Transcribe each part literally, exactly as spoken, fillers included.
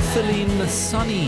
Feline Sonny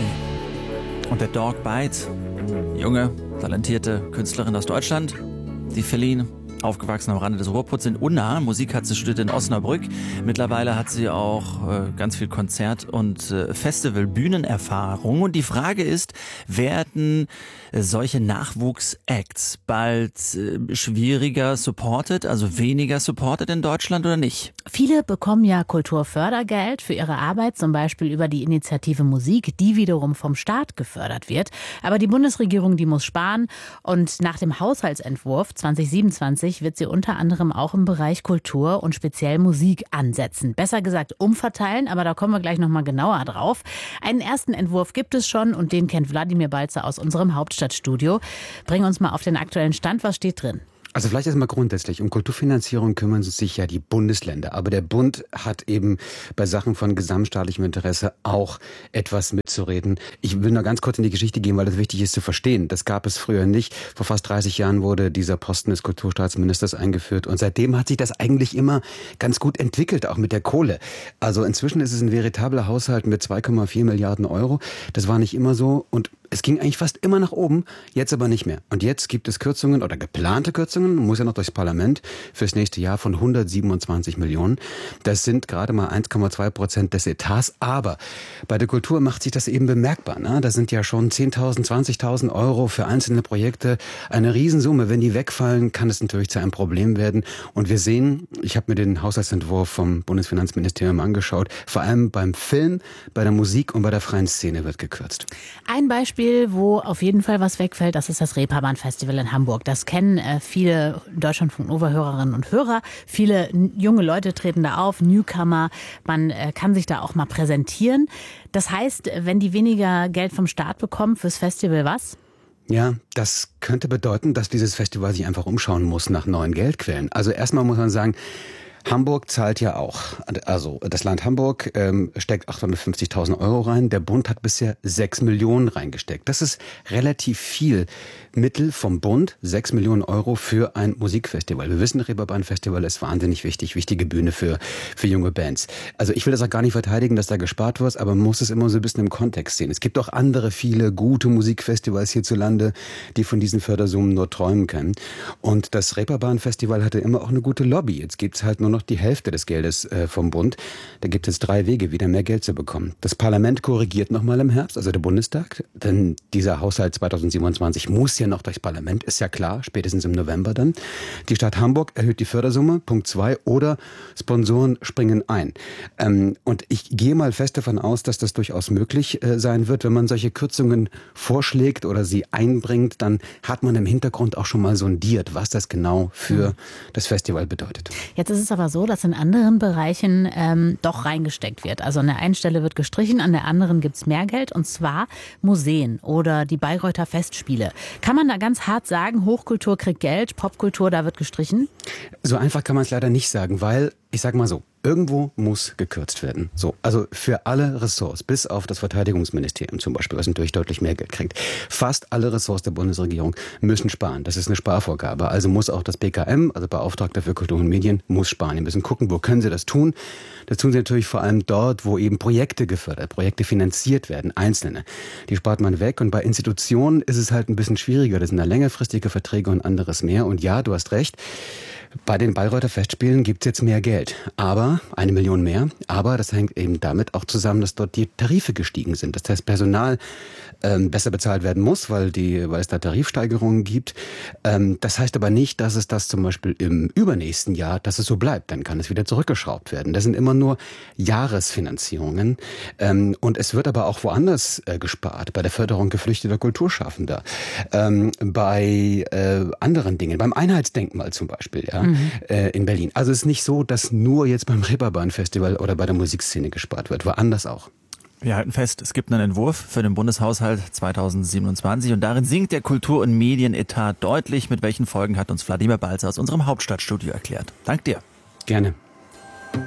und der Dog Bite. Junge, talentierte Künstlerin aus Deutschland. Die Feline, aufgewachsen am Rande des Ruhrpots in Unna. Musik hat sie studiert in Osnabrück. Mittlerweile hat sie auch äh, ganz viel Konzert- und äh, Festival-Bühnenerfahrung. Und die Frage ist, werden äh, solche Nachwuchs-Acts bald äh, schwieriger supported, also weniger supported in Deutschland oder nicht? Viele bekommen ja Kulturfördergeld für ihre Arbeit, zum Beispiel über die Initiative Musik, die wiederum vom Staat gefördert wird. Aber die Bundesregierung, die muss sparen. Und nach dem Haushaltsentwurf zwanzig siebenundzwanzig wird sie unter anderem auch im Bereich Kultur und speziell Musik ansetzen. Besser gesagt umverteilen, aber da kommen wir gleich nochmal genauer drauf. Einen ersten Entwurf gibt es schon und den kennt Wladimir Balzer aus unserem Hauptstadtstudio. Bring uns mal auf den aktuellen Stand. Was steht drin? Also vielleicht erstmal grundsätzlich, um Kulturfinanzierung kümmern sich ja die Bundesländer. Aber der Bund hat eben bei Sachen von gesamtstaatlichem Interesse auch etwas mitzureden. Ich will nur ganz kurz in die Geschichte gehen, weil das wichtig ist zu verstehen. Das gab es früher nicht. Vor fast dreißig Jahren wurde dieser Posten des Kulturstaatsministers eingeführt. Und seitdem hat sich das eigentlich immer ganz gut entwickelt, auch mit der Kohle. Also inzwischen ist es ein veritabler Haushalt mit zwei Komma vier Milliarden Euro. Das war nicht immer so. Und es ging eigentlich fast immer nach oben, jetzt aber nicht mehr. Und jetzt gibt es Kürzungen oder geplante Kürzungen, muss ja noch durchs Parlament, fürs nächste Jahr von hundertsiebenundzwanzig Millionen. Das sind gerade mal eins Komma zwei Prozent des Etats. Aber bei der Kultur macht sich das eben bemerkbar. Ne? Das sind ja schon zehntausend, zwanzigtausend Euro für einzelne Projekte. Eine Riesensumme. Wenn die wegfallen, kann es natürlich zu einem Problem werden. Und wir sehen, ich habe mir den Haushaltsentwurf vom Bundesfinanzministerium angeschaut, vor allem beim Film, bei der Musik und bei der freien Szene wird gekürzt. Ein Beispiel, wo auf jeden Fall was wegfällt, das ist das Reeperbahn-Festival in Hamburg. Das kennen äh, viele Deutschlandfunk Nova-Hörerinnen und Hörer. Viele n- junge Leute treten da auf, Newcomer. Man äh, kann sich da auch mal präsentieren. Das heißt, wenn die weniger Geld vom Staat bekommen fürs Festival, was? Ja, das könnte bedeuten, dass dieses Festival sich einfach umschauen muss nach neuen Geldquellen. Also erstmal muss man sagen, Hamburg zahlt ja auch. Also das Land Hamburg ähm, steckt achthundertfünfzigtausend Euro rein. Der Bund hat bisher sechs Millionen reingesteckt. Das ist relativ viel Mittel vom Bund, sechs Millionen Euro für ein Musikfestival. Wir wissen, Reeperbahn-Festival ist wahnsinnig wichtig, wichtige Bühne für, für junge Bands. Also ich will das auch gar nicht verteidigen, dass da gespart wird, aber man muss es immer so ein bisschen im Kontext sehen. Es gibt auch andere viele gute Musikfestivals hierzulande, die von diesen Fördersummen nur träumen können. Und das Reeperbahn-Festival hatte immer auch eine gute Lobby. Jetzt gibt's halt nur noch die Hälfte des Geldes äh, vom Bund. Da gibt es drei Wege, wieder mehr Geld zu bekommen. Das Parlament korrigiert nochmal im Herbst, also der Bundestag, denn dieser Haushalt zwanzig siebenundzwanzig muss ja noch durchs Parlament, ist ja klar, spätestens im November dann. Die Stadt Hamburg erhöht die Fördersumme, Punkt zwei, oder Sponsoren springen ein. Ähm, und ich gehe mal fest davon aus, dass das durchaus möglich äh, sein wird. Wenn man solche Kürzungen vorschlägt oder sie einbringt, dann hat man im Hintergrund auch schon mal sondiert, was das genau für mhm. das Festival bedeutet. Jetzt ist es aber so, dass in anderen Bereichen ähm, doch reingesteckt wird. Also an der einen Stelle wird gestrichen, an der anderen gibt es mehr Geld, und zwar Museen oder die Bayreuther Festspiele. Kann man da ganz hart sagen, Hochkultur kriegt Geld, Popkultur, da wird gestrichen? So einfach kann man es leider nicht sagen, weil, ich sag mal so, irgendwo muss gekürzt werden. So, also für alle Ressorts, bis auf das Verteidigungsministerium zum Beispiel, was natürlich deutlich mehr Geld kriegt. Fast alle Ressorts der Bundesregierung müssen sparen. Das ist eine Sparvorgabe. Also muss auch das B K M, also Beauftragter für Kultur und Medien, muss sparen. Die müssen gucken, wo können sie das tun. Das tun sie natürlich vor allem dort, wo eben Projekte gefördert, Projekte finanziert werden, einzelne. Die spart man weg. Und bei Institutionen ist es halt ein bisschen schwieriger. Das sind da längerfristige Verträge und anderes mehr. Und ja, du hast recht. Bei den Bayreuther Festspielen gibt es jetzt mehr Geld, aber eine Million mehr. Aber das hängt eben damit auch zusammen, dass dort die Tarife gestiegen sind. Das heißt, Personal ähm, besser bezahlt werden muss, weil die, weil es da Tarifsteigerungen gibt. Ähm, das heißt aber nicht, dass es das zum Beispiel im übernächsten Jahr, dass es so bleibt. Dann kann es wieder zurückgeschraubt werden. Das sind immer nur Jahresfinanzierungen. Ähm, und es wird aber auch woanders äh, gespart, bei der Förderung geflüchteter Kulturschaffender, ähm, bei äh, anderen Dingen, beim Einheitsdenkmal zum Beispiel, ja. Mhm. in Berlin. Also es ist nicht so, dass nur jetzt beim Reeperbahn-Festival oder bei der Musikszene gespart wird, woanders auch. Wir halten fest, es gibt einen Entwurf für den Bundeshaushalt zwanzig siebenundzwanzig und darin sinkt der Kultur- und Medienetat deutlich. Mit welchen Folgen hat uns Wladimir Balzer aus unserem Hauptstadtstudio erklärt. Dank dir. Gerne.